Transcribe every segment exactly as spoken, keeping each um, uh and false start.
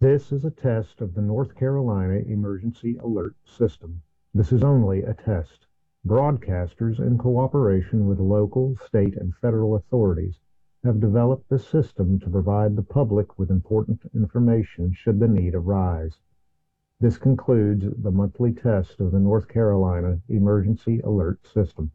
This is a test of the North Carolina Emergency Alert System. This is only a test. Broadcasters, in cooperation with local, state, and federal authorities, have developed the system to provide the public with important information should the need arise. This concludes the monthly test of the North Carolina Emergency Alert System.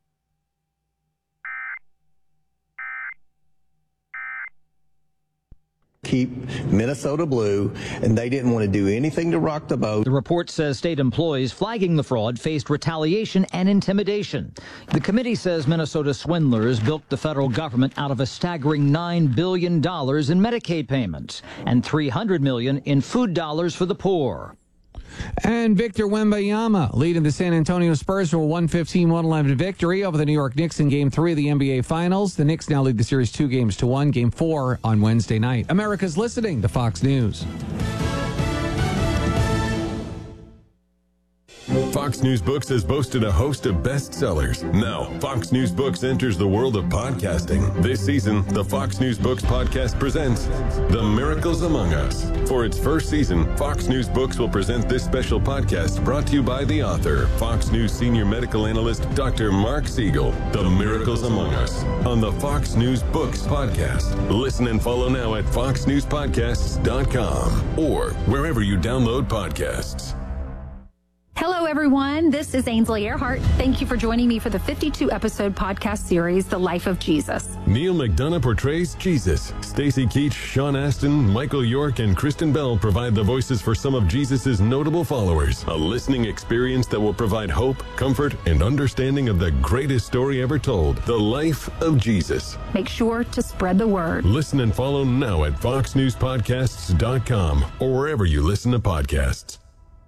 Keep Minnesota blue, and they didn't want to do anything to rock the boat. The report says state employees flagging the fraud faced retaliation and intimidation. The committee says Minnesota swindlers bilked the federal government out of a staggering nine billion dollars in Medicaid payments and three hundred million dollars in food dollars for the poor. And Victor Wembanyama leading the San Antonio Spurs to a one fifteen one eleven victory over the New York Knicks in Game three of the N B A Finals. The Knicks now lead the series two games to one. Game four on Wednesday night. America's listening to Fox News. Fox News Books has boasted a host of bestsellers. Now, Fox News Books enters the world of podcasting. This season, the Fox News Books podcast presents The Miracles Among Us. For its first season, Fox News Books will present this special podcast brought to you by the author, Fox News senior medical analyst, Doctor Mark Siegel. The Miracles Among Us on the Fox News Books podcast. Listen and follow now at fox news podcasts dot com or wherever you download podcasts. Hello, everyone. This is Ainsley Earhart. Thank you for joining me for the fifty-two episode podcast series, The Life of Jesus. Neil McDonough portrays Jesus. Stacy Keach, Sean Astin, Michael York, and Kristen Bell provide the voices for some of Jesus's notable followers. A listening experience that will provide hope, comfort, and understanding of the greatest story ever told, The Life of Jesus. Make sure to spread the word. Listen and follow now at fox news podcasts dot com or wherever you listen to podcasts.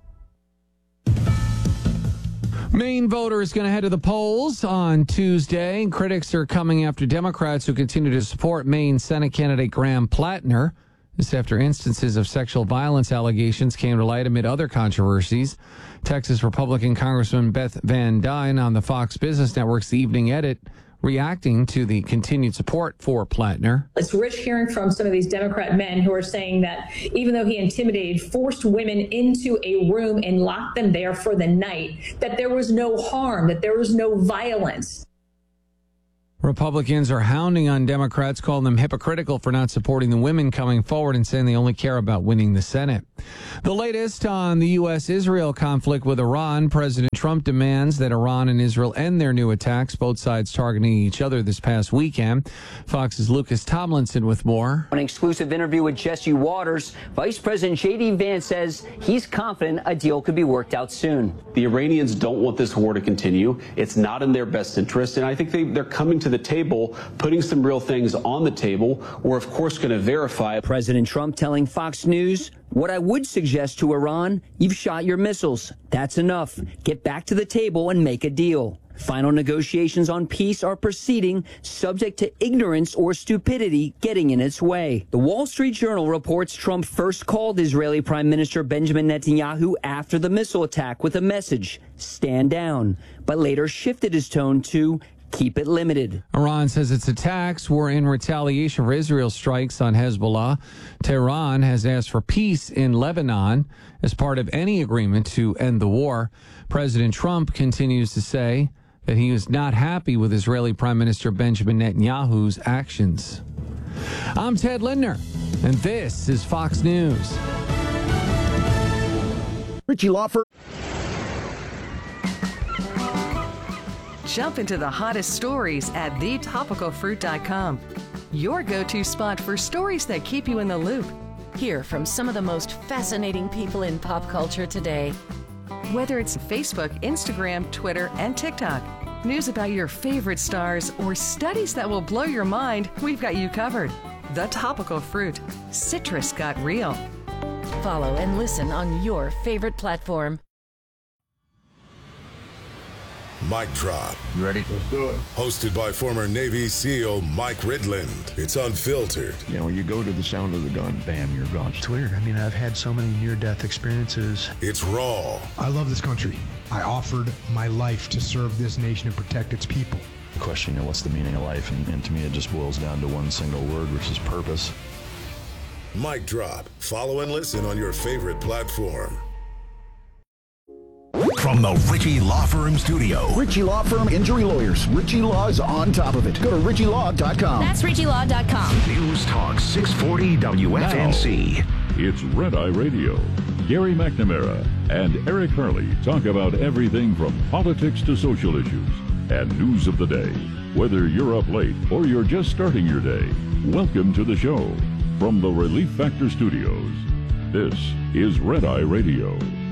Maine voters going to head to the polls on Tuesday. Critics are coming after Democrats who continue to support Maine Senate candidate Graham Plattner. This after instances of sexual violence allegations came to light amid other controversies. Texas Republican Congressman Beth Van Duyne on the Fox Business Network's The Evening Edit reacting to the continued support for Plattner. It's rich hearing from some of these Democrat men who are saying that even though he intimidated, forced women into a room and locked them there for the night, that there was no harm, that there was no violence. Republicans are hounding on Democrats, calling them hypocritical for not supporting the women coming forward and saying they only care about winning the Senate. The latest on the U S Israel conflict with Iran. President Trump demands that Iran and Israel end their new attacks, both sides targeting each other this past weekend. Fox's Lucas Tomlinson with more. An exclusive interview with Jesse Waters, Vice President J D Vance says he's confident a deal could be worked out soon. The Iranians don't want this war to continue. It's not in their best interest, and I think they, they're coming to the table, putting some real things on the table. We're, of course, going to verify. President Trump telling Fox News, what I would suggest to Iran, you've shot your missiles. That's enough. Get back to the table and make a deal. Final negotiations on peace are proceeding, subject to ignorance or stupidity getting in its way. The Wall Street Journal reports Trump first called Israeli Prime Minister Benjamin Netanyahu after the missile attack with a message, stand down, but later shifted his tone to keep it limited. Iran says its attacks were in retaliation for Israel's strikes on Hezbollah. Tehran has asked for peace in Lebanon as part of any agreement to end the war. President Trump continues to say that he is not happy with Israeli Prime Minister Benjamin Netanyahu's actions. I'm Ted Lindner, and this is Fox News. Richie Lawford. Jump into the hottest stories at the topical fruit dot com. Your go-to spot for stories that keep you in the loop. Hear from some of the most fascinating people in pop culture today. Whether it's Facebook, Instagram, Twitter, and TikTok, news about your favorite stars, or studies that will blow your mind, we've got you covered. The Topical Fruit. Citrus got real. Follow and listen on your favorite platform. Mic Drop. You ready? Let's do it. Hosted by former Navy SEAL Mike Ridland. It's unfiltered. You know, you go to the sound of the gun, bam, you're gone. It's weird. I mean, I've had so many near-death experiences. It's raw. I love this country. I offered my life to serve this nation and protect its people. The question, you know, what's the meaning of life? And, and to me, it just boils down to one single word, which is purpose. Mic Drop. Follow and listen on your favorite platform. From the Ritchie Law Firm studio. Ritchie Law Firm Injury Lawyers. Ritchie Law's on top of it. Go to ritchie law dot com. That's ritchie law dot com. News Talk six forty W F N C. Now, it's Red Eye Radio. Gary McNamara and Eric Hurley talk about everything from politics to social issues and news of the day. Whether you're up late or you're just starting your day, welcome to the show. From the Relief Factor Studios, this is Red Eye Radio.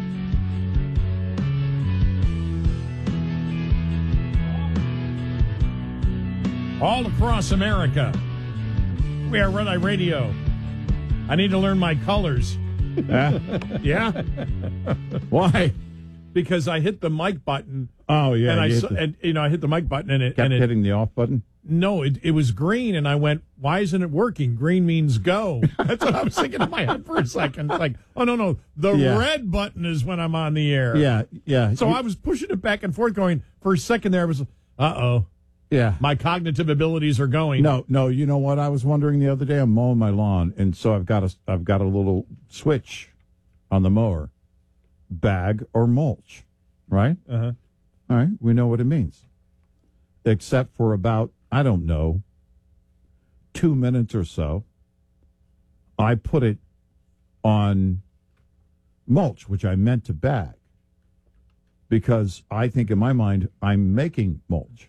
All across America, we are Red Eye Radio. I need to learn my colors. Uh, yeah? Why? Because I hit the mic button. Oh, yeah. And I, you, saw, the, and, you know, I hit the mic button and it... kept and it, hitting the off button? No, it, it was green, and I went, why isn't it working? Green means go. That's what I was thinking in my head for a second. It's like, oh, no, no, the yeah. red button is when I'm on the air. Yeah, yeah. So you, I was pushing it back and forth going, for a second there, I was, uh-oh. Yeah. My cognitive abilities are going. No, no, you know what? I was wondering the other day, I'm mowing my lawn, and so I've got a, I've got a little switch on the mower, bag or mulch, right? Uh-huh. All right, we know what it means. Except for about, I don't know, two minutes or so, I put it on mulch, which I meant to bag, because I think in my mind, I'm making mulch.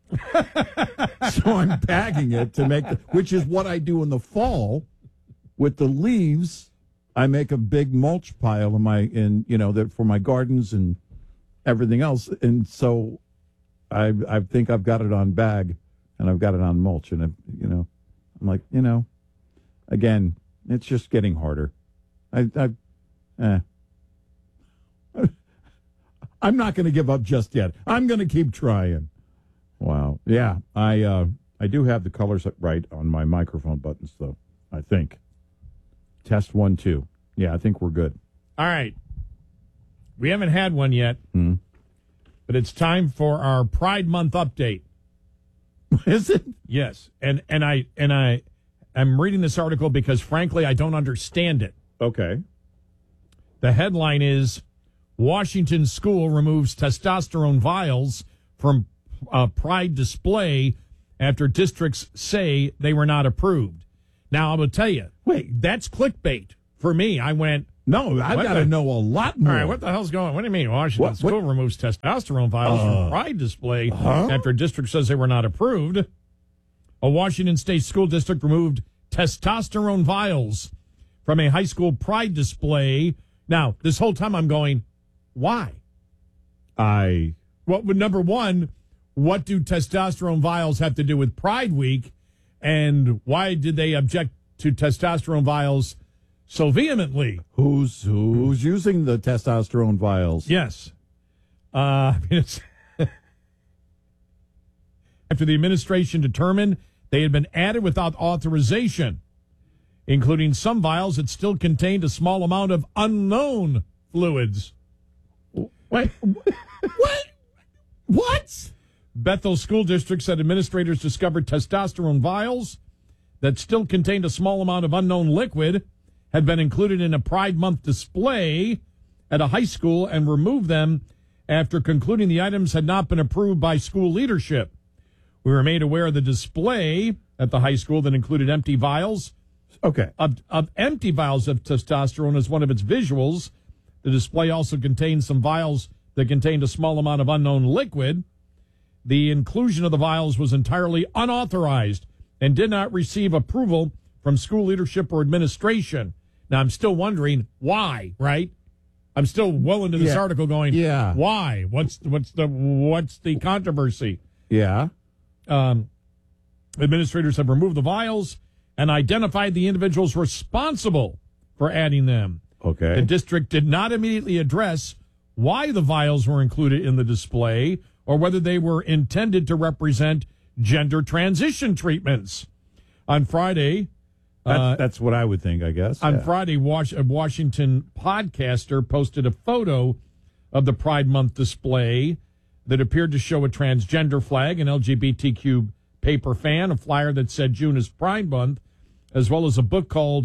So I'm bagging it to make, the, which is what I do in the fall with the leaves. I make a big mulch pile in my, in you know, that for my gardens and everything else. And so I, I think I've got it on bag and I've got it on mulch. And, I, you know, I'm like, you know, again, it's just getting harder. I, I, eh. I'm not going to give up just yet. I'm going to keep trying. Wow. Yeah, I uh, I do have the colors right on my microphone buttons, though, I think. Test one, two. Yeah, I think we're good. All right. We haven't had one yet, mm-hmm. but it's time for our Pride Month update. Is it? Yes. And and I and I am reading this article because, frankly, I don't understand it. Okay. The headline is, Washington school removes testosterone vials from uh, Pride display after districts say they were not approved. Now, I'm going to tell you, wait, that's clickbait for me. I went, no, I've got to know a lot more. All right, what the hell's going on? What do you mean Washington what, school what? removes testosterone vials uh, from Pride display huh? after district says they were not approved? A Washington State school district removed testosterone vials from a high school Pride display. Now, this whole time I'm going, why? I... Well, number one, what do testosterone vials have to do with Pride Week? And why did they object to testosterone vials so vehemently? Who's who's using the testosterone vials? Yes. Uh, it's after the administration determined they had been added without authorization, including some vials that still contained a small amount of unknown fluids. Wait, what? What? Bethel School District said administrators discovered testosterone vials that still contained a small amount of unknown liquid had been included in a Pride Month display at a high school and removed them after concluding the items had not been approved by school leadership. We were made aware of the display at the high school that included empty vials. Okay. Of, of empty vials of testosterone as one of its visuals. The display also contained some vials that contained a small amount of unknown liquid. The inclusion of the vials was entirely unauthorized and did not receive approval from school leadership or administration. Now, I'm still wondering why, right? I'm still well into this yeah. article going, yeah. why? What's what's the what's the controversy? Yeah. Um, administrators have removed the vials and identified the individuals responsible for adding them. Okay. The district did not immediately address why the vials were included in the display or whether they were intended to represent gender transition treatments. On Friday... That's, uh, that's what I would think, I guess. On yeah. Friday, Was- a Washington podcaster posted a photo of the Pride Month display that appeared to show a transgender flag, an L G B T Q paper fan, a flyer that said June is Pride Month, as well as a book called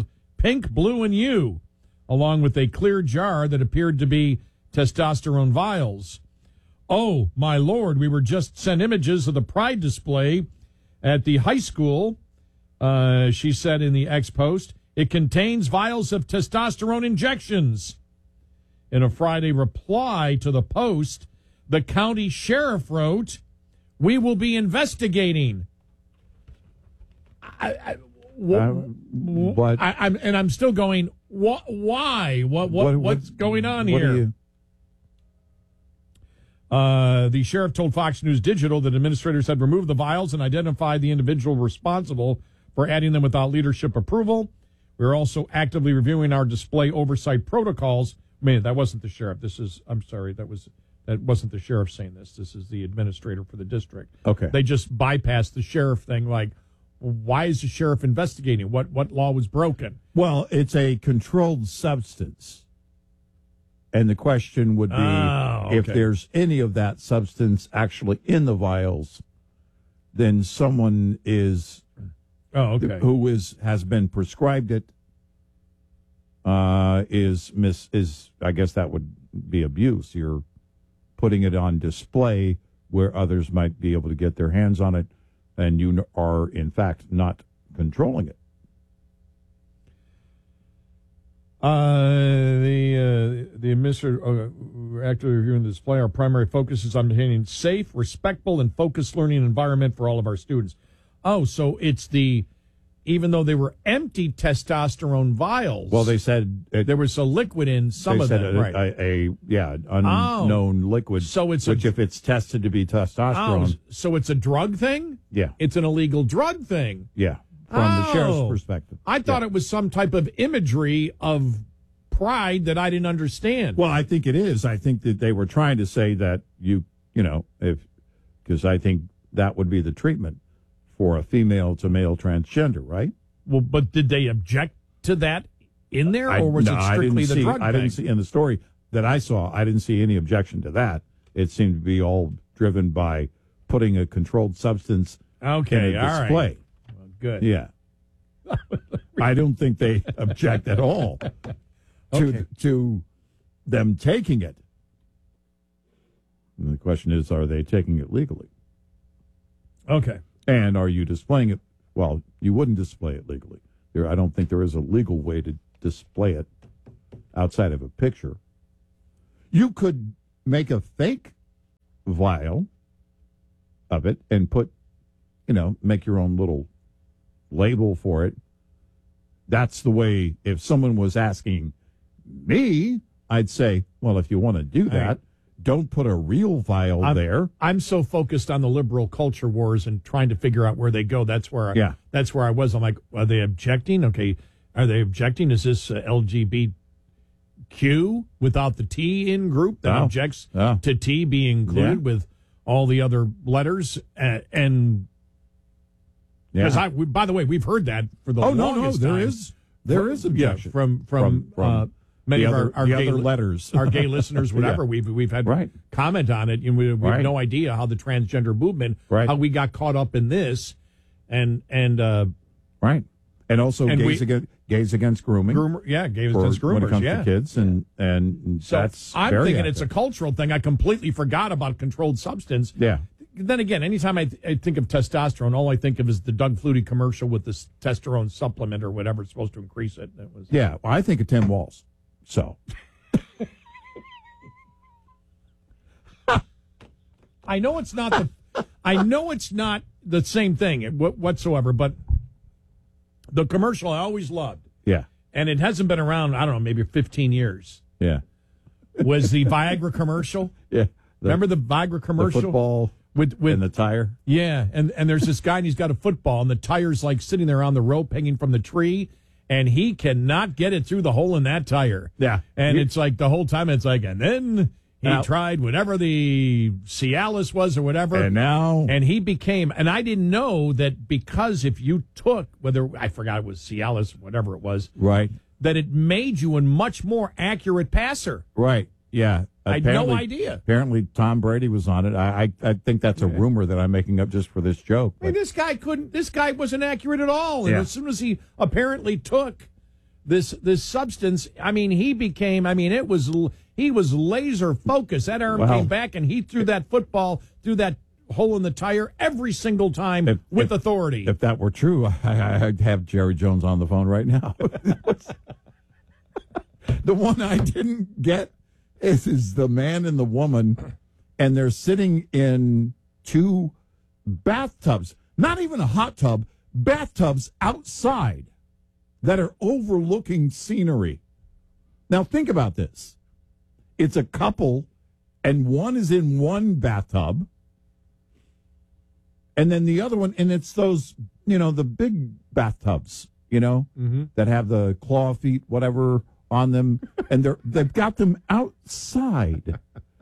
pink, blue, and you, along with a clear jar that appeared to be testosterone vials. Oh, my Lord, we were just sent images of the pride display at the high school, uh, she said in the X post. It contains vials of testosterone injections. In a Friday reply to the post, the county sheriff wrote, "We will be investigating." I, I, wh- Uh, what? I, I'm, and I'm still going, wh- why? What, what, What- what's going on what here? are you- Uh, the sheriff told Fox News Digital that administrators had removed the vials and identified the individual responsible for adding them without leadership approval. We're also actively reviewing our display oversight protocols. Man, that wasn't the sheriff. This is, I'm sorry, that was that wasn't the sheriff saying this. This is the administrator for the district. Okay. They just bypassed the sheriff thing. Like, why is the sheriff investigating? What what law was broken? Well, it's a controlled substance. And the question would be Oh, if okay. there's any of that substance actually in the vials, then someone is Oh, okay. who is has been prescribed it uh, is mis is I guess that would be abuse. You're putting it on display where others might be able to get their hands on it, and you are in fact not controlling it. Uh, the uh, the administrator uh, we're actively reviewing the display. Our primary focus is on maintaining safe, respectful, and focused learning environment for all of our students. Oh, so it's the even though they were empty testosterone vials. Well, they said it, there was a liquid in some they of said them, a, right? a, a yeah unknown liquid. So it's which a, if it's tested to be oh, testosterone, so it's a drug thing. yeah, It's an illegal drug thing. yeah. From the sheriff's Oh. perspective, I thought yeah. it was some type of imagery of pride that I didn't understand. Well, I think it is. I think that they were trying to say that you, you know, if because I think that would be the treatment for a female to male transgender, right? Well, but did they object to that in there, I- or was no, it I strictly didn't the see, drug I thing? didn't see in the story that I saw. I didn't see any objection to that. It seemed to be all driven by putting a controlled substance Okay, in a all right. display. Well, good. Yeah. I don't think they object at all to Okay. to them taking it. And the question is, are they taking it legally? Okay. And are you displaying it? Well, you wouldn't display it legally. There, I don't think there is a legal way to display it outside of a picture. You could make a fake vial of it and put, you know, make your own little label for it. That's the way, if someone was asking me, I'd say, well, if you want to do that, right. don't put a real vial I'm, there. I'm so focused on the liberal culture wars and trying to figure out where they go. That's where I, Yeah. that's where I was. I'm like, are they objecting? Okay, are they objecting? Is this uh, L G B T Q without the T in group that Oh. objects Oh. to T being included Yeah. with all the other letters? Uh, and because Yeah. I, we, by the way, we've heard that for the Oh, no, no, longest there time. is- there is Yeah, objection. from from, From- from uh, many the of other- our, our the gay other li- letters. our gay listeners, whatever. Yeah. We've we've had Right. comment on it, and we, we have Right. no idea how the transgender movement, Right. how we got caught up in this, and and uh, Right. And also And gays, we- against, gays against grooming. groomer, yeah, gays for- against when it groomers, comes yeah. to kids, and, and So that's I'm very thinking it's a active. cultural thing. I completely forgot about controlled substance. Yeah. Then again, anytime I, th- I think of testosterone, all I think of is the Doug Flutie commercial with this testosterone supplement or whatever it's supposed to increase it. That was Yeah, well, I think of Tim Walz. So I know it's not the, I know it's not the same thing wh- whatsoever, but the commercial I always loved, yeah, and it hasn't been around, I don't know, maybe fifteen years, yeah, was the Viagra commercial. yeah. The, Remember the Viagra commercial? the football with, with and the tire. Yeah, and, and there's this guy and he's got a football and the tire's like sitting there on the rope hanging from the tree and he cannot get it through the hole in that tire. Yeah. And You- it's like the whole time it's like, and then he Now- tried whatever the Cialis was or whatever. And now, And he became, and I didn't know that because if you took, whether, I forgot it was Cialis, whatever it was, right, that it made you a much more accurate passer. right, yeah. I had no Apparently- idea. Apparently, Tom Brady was on it. I, I, I think that's a rumor that I'm making up just for this joke. I mean, But this guy couldn't, this guy wasn't accurate at all. And Yeah. as soon as he apparently took this this substance. I mean, he became. I mean, it was he was laser focused. That arm Wow. came back, and he threw that football through that hole in the tire every single time If- with if- authority. If that were true, I, I'd have Jerry Jones on the phone right now. The one I didn't get is, is the man and the woman, and they're sitting in two bathtubs, not even a hot tub, bathtubs outside that are overlooking scenery. Now, think about this. It's a couple, and one is in one bathtub, and then the other one, and it's those, you know, the big bathtubs, you know, mm-hmm. that have the claw feet, whatever, on them, and they're they've got them outside.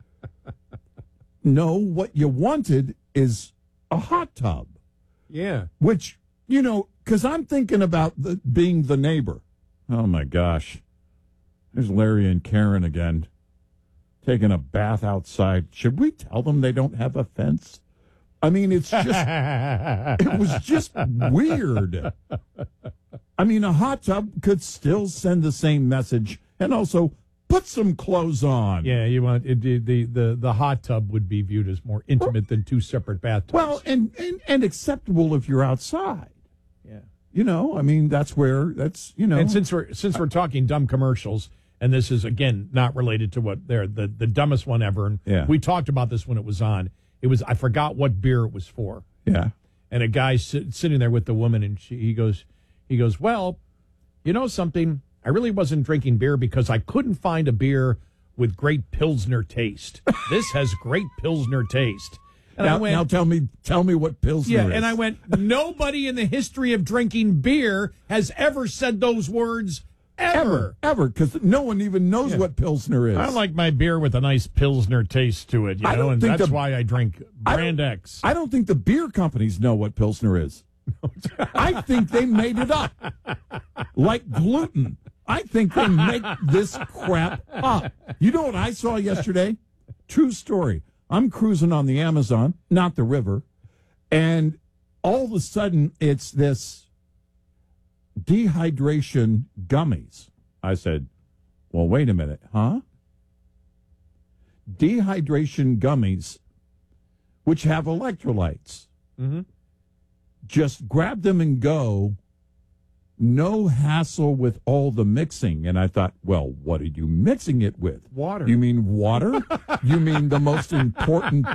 No, what you wanted is a hot tub. Yeah. Which, you know, because I'm thinking about the, being the neighbor. Oh, my gosh. There's Larry and Karen again, taking a bath outside. Should we tell them they don't have a fence? I mean, it's just, it was just weird. I mean, a hot tub could still send the same message and also put some clothes on. Yeah, you want it, the, the the the hot tub would be viewed as more intimate than two separate bathtubs. Well, and, and, and acceptable if you're outside. Yeah. You know, I mean, that's where, that's, you know. And since we're since we're talking dumb commercials, and this is again not related to what they're the the dumbest one ever. And Yeah. we talked about this when it was on. It was I forgot what beer it was for. Yeah. And a guy sit, sitting there with the woman, and she, he goes, he goes, well, you know something? I really wasn't drinking beer because I couldn't find a beer with great Pilsner taste. This has great Pilsner taste. And now, I went, now tell me, tell me what Pilsner yeah, is. and I went, nobody in the history of drinking beer has ever said those words ever. Ever, because no one even knows Yeah. what Pilsner is. I like my beer with a nice Pilsner taste to it, you I know, don't and think that's the- why I drink I Brand don't- X. I don't think the beer companies know what Pilsner is. I think they made it up. Like gluten. I think they make this crap up. You know what I saw yesterday? True story. I'm cruising on the Amazon, not the river, and all of a sudden it's this dehydration gummies. I said, well, wait a minute, huh? Dehydration gummies, which have electrolytes. Mm-hmm. Just grab them and go. No hassle with all the mixing. And I thought, well, what are you mixing it with? Water. You mean water? You mean the most important